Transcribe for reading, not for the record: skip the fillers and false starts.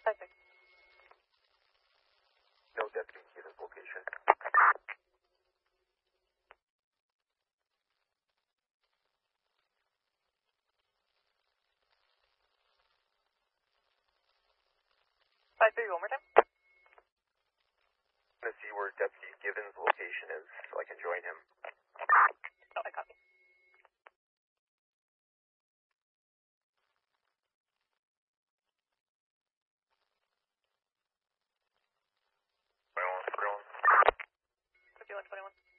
5-6. No Deputy Givens location. 5-3, one more time. I'm going to see where Deputy Givens' location is so I can join him. Oh, I copy. We're on. 51-21.